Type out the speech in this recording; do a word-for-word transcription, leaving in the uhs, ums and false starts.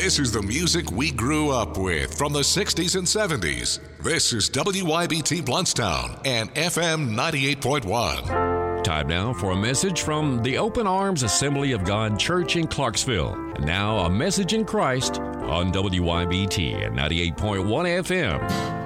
This is the music we grew up with from the sixties and seventies. This is W Y B T Bluntstown and F M ninety-eight point one. Time now for a message from the Open Arms Assembly of God Church in Clarksville. And now a message in Christ on W Y B T at ninety-eight point one F M.